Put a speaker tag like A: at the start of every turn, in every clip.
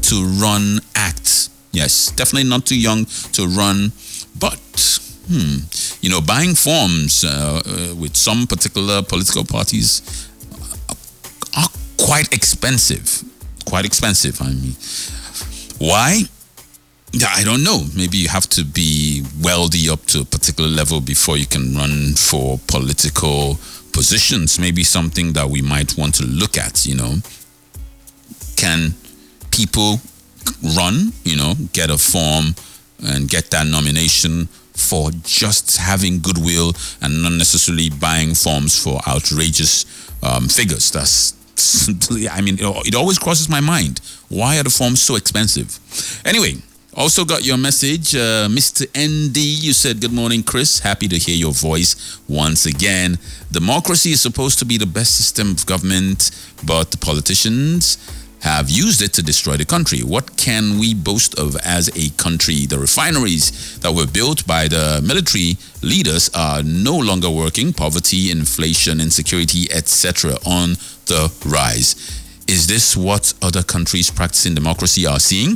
A: to run act. Yes, definitely not too young to run, but buying forms with some particular political parties are quite expensive. Quite expensive. I mean, why? I don't know. Maybe you have to be wealthy up to a particular level before you can run for political positions. Maybe something that we might want to look at, Can people run, get a form and get that nomination for just having goodwill and not necessarily buying forms for outrageous figures? That's, it always crosses my mind. Why are the forms so expensive? Anyway, also got your message, Mr. ND. You said, good morning, Chris. Happy to hear your voice once again. Democracy is supposed to be the best system of government, but the politicians have used it to destroy the country. What can we boast of as a country? The refineries that were built by the military leaders are no longer working. Poverty, inflation, insecurity, etc. on the rise. Is this what other countries practicing democracy are seeing?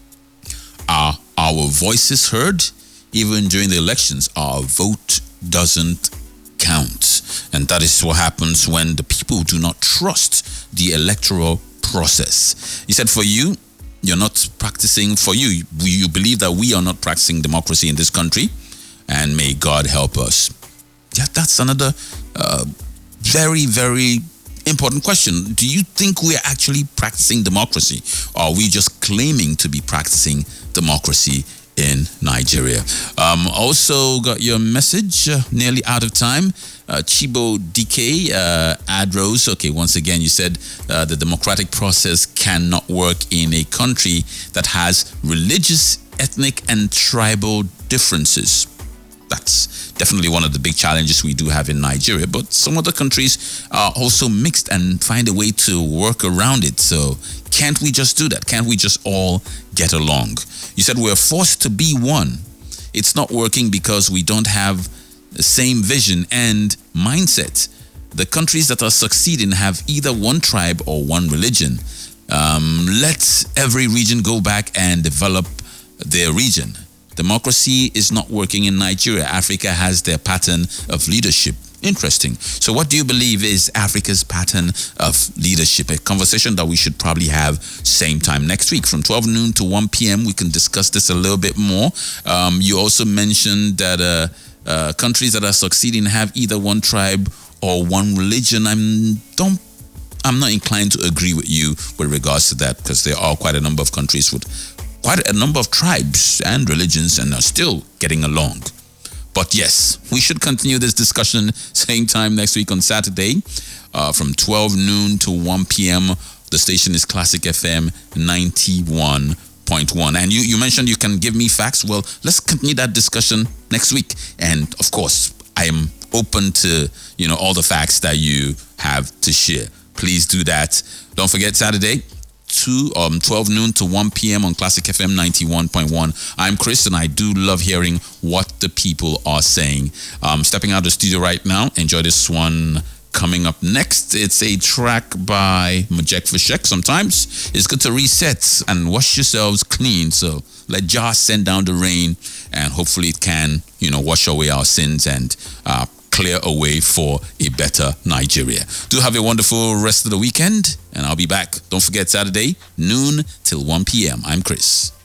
A: Are our voices heard? Even during the elections, our vote doesn't count. And that is what happens when the people do not trust the electoral process. He said, for you, you're not practicing, for you believe that we are not practicing democracy in this country, and may God help us. Yeah, that's another very, very important question. Do you think we are actually practicing democracy, or are we just claiming to be practicing democracy in Nigeria? Also got your message, nearly out of time. Chibo DK, Adrose. Okay, once again, you said the democratic process cannot work in a country that has religious, ethnic, and tribal differences. That's definitely one of the big challenges we do have in Nigeria. But some other countries are also mixed and find a way to work around it. So can't we just do that? Can't we just all get along? You said we're forced to be one. It's not working because we don't have the same vision and mindset. The countries that are succeeding have either one tribe or one religion. Let every region go back and develop their region. Democracy is not working in Nigeria. Africa has their pattern of leadership. Interesting. So what do you believe is Africa's pattern of leadership? A conversation that we should probably have same time next week from 12 noon to 1 p.m. We can discuss this a little bit more. You also mentioned that countries that are succeeding have either one tribe or one religion. I'm not inclined to agree with you with regards to that, because there are quite a number of countries with quite a number of tribes and religions and are still getting along. But yes, we should continue this discussion same time next week on Saturday from 12 noon to 1 p.m. The station is Classic FM 91.1. And you mentioned you can give me facts. Well, let's continue that discussion next week. And of course, I am open to all the facts that you have to share. Please do that. Don't forget Saturday, 12 noon to 1 p.m. on Classic FM 91.1. I'm Chris, and I do love hearing what the people are saying. Stepping out of the studio right now. Enjoy this one. Coming up next, it's a track by Majek Vashek. Sometimes it's good to reset and wash yourselves clean. So let Jah send down the rain, and hopefully it can, wash away our sins and clear a way for a better Nigeria. Do have a wonderful rest of the weekend, and I'll be back. Don't forget Saturday, noon till 1 p.m. I'm Chris.